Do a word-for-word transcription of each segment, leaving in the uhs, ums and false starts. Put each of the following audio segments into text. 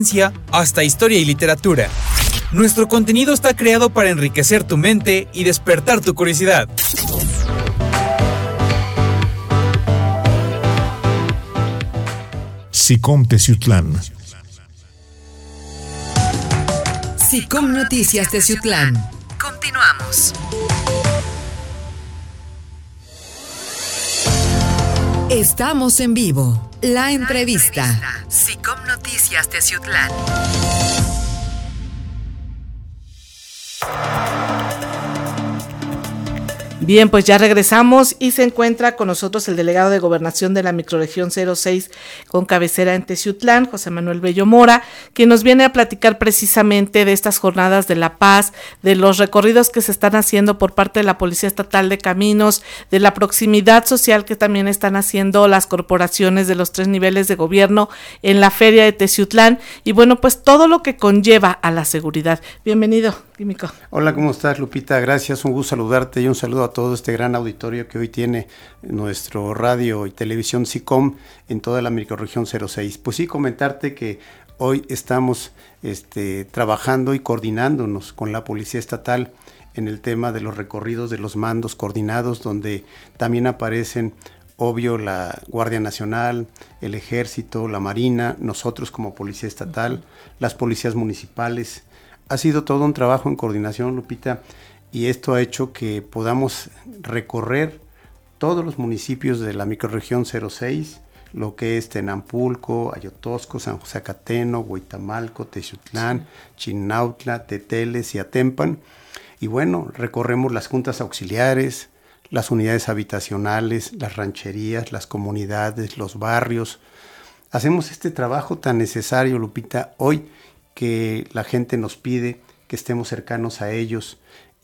hasta historia y literatura. Nuestro contenido está creado para enriquecer tu mente y despertar tu curiosidad. SICOM Teciutlán. SICOM Noticias Teciutlán. Continuamos. Estamos en vivo. La entrevista. La entrevista. SICOM Noticias Teciutlán. Bien, pues ya regresamos y se encuentra con nosotros el delegado de Gobernación de la Microrregión cero seis con cabecera en Teciutlán, José Manuel Bello Mora, quien nos viene a platicar precisamente de estas jornadas de la paz, de los recorridos que se están haciendo por parte de la Policía Estatal de Caminos, de la proximidad social que también están haciendo las corporaciones de los tres niveles de gobierno en la Feria de Teciutlán y bueno, pues todo lo que conlleva a la seguridad. Bienvenido, Químico. Hola, ¿cómo estás, Lupita? Gracias, un gusto saludarte y un saludo a todo este gran auditorio que hoy tiene nuestro radio y televisión SICOM en toda la microrregión cero seis. Pues sí, comentarte que hoy estamos este, trabajando y coordinándonos con la Policía Estatal en el tema de los recorridos de los mandos coordinados, donde también aparecen, obvio, la Guardia Nacional, el Ejército, la Marina, nosotros como Policía Estatal, las policías municipales. Ha sido todo un trabajo en coordinación, Lupita, y esto ha hecho que podamos recorrer todos los municipios de la microrregión cero seis, lo que es Tenampulco, Ayotosco, San José Acateno, Huitamalco, Teciutlán, Chinautla, Teteles y Atempan. Y bueno, recorremos las juntas auxiliares, las unidades habitacionales, las rancherías, las comunidades, los barrios. Hacemos este trabajo tan necesario, Lupita, hoy que la gente nos pide que estemos cercanos a ellos.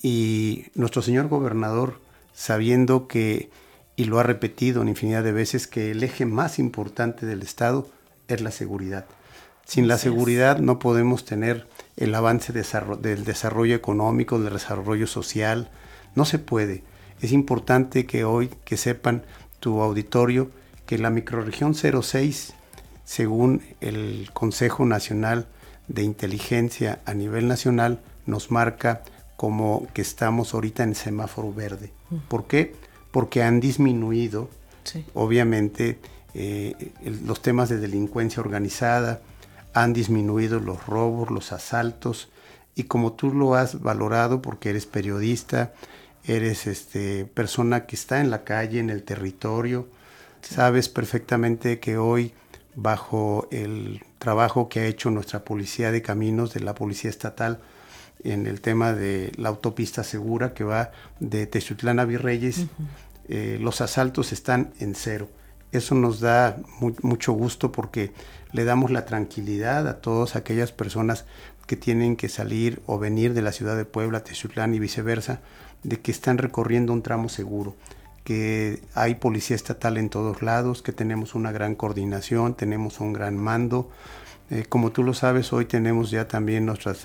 Y nuestro señor gobernador, sabiendo que, y lo ha repetido en infinidad de veces, que el eje más importante del Estado es la seguridad. Sin la seguridad no podemos tener el avance del desarrollo económico, del desarrollo social. No se puede. Es importante que hoy, que sepan tu auditorio, que la microrregión cero seis, según el Consejo Nacional de Inteligencia a nivel nacional, nos marca como que estamos ahorita en semáforo verde. ¿Por qué? Porque han disminuido, sí. obviamente, eh, el, los temas de delincuencia organizada, han disminuido los robos, los asaltos, y como tú lo has valorado, porque eres periodista, eres este, persona que está en la calle, en el territorio, sí. sabes perfectamente que hoy, bajo el trabajo que ha hecho nuestra Policía de Caminos, de la Policía Estatal, en el tema de la autopista segura que va de Teciutlán a Virreyes, uh-huh. eh, los asaltos están en cero. Eso nos da mu- mucho gusto porque le damos la tranquilidad a todas aquellas personas que tienen que salir o venir de la ciudad de Puebla a Teciutlán y viceversa, de que están recorriendo un tramo seguro, que hay policía estatal en todos lados, que tenemos una gran coordinación, tenemos un gran mando. Eh, como tú lo sabes, hoy tenemos ya también nuestras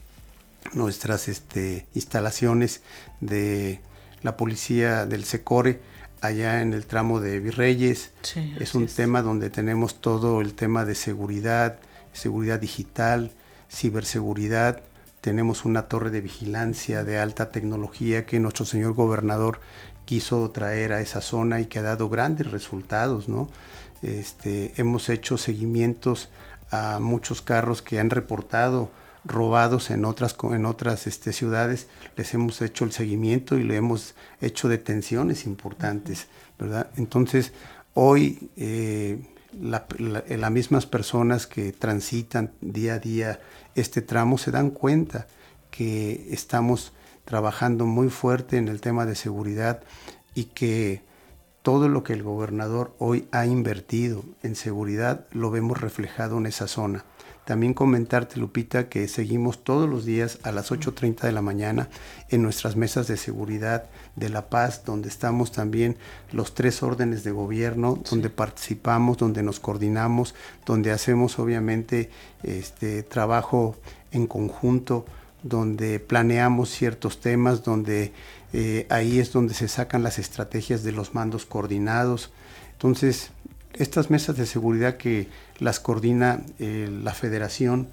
nuestras este, instalaciones de la policía del SECORE allá en el tramo de Virreyes. Sí, es un es. tema donde tenemos todo el tema de seguridad, seguridad digital, ciberseguridad. Tenemos una torre de vigilancia de alta tecnología que nuestro señor gobernador quiso traer a esa zona y que ha dado grandes resultados, ¿no? Este, hemos hecho seguimientos a muchos carros que han reportado robados en otras en otras este, ciudades, les hemos hecho el seguimiento y le hemos hecho detenciones importantes, ¿verdad? Entonces, hoy eh, la, la, las mismas personas que transitan día a día este tramo se dan cuenta que estamos trabajando muy fuerte en el tema de seguridad y que todo lo que el gobernador hoy ha invertido en seguridad lo vemos reflejado en esa zona. También comentarte, Lupita, que seguimos todos los días a las ocho treinta de la mañana en nuestras mesas de seguridad de La Paz, donde estamos también los tres órdenes de gobierno, sí. donde participamos, donde nos coordinamos, donde hacemos obviamente este trabajo en conjunto, donde planeamos ciertos temas, donde eh, ahí es donde se sacan las estrategias de los mandos coordinados. Entonces, estas mesas de seguridad que las coordina eh, la Federación